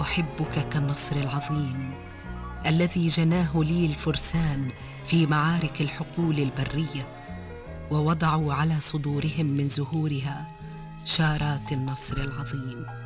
أحبك كالنصر العظيم الذي جناه لي الفرسان في معارك الحقول البرية، ووضعوا على صدورهم من زهورها شارات النصر العظيم.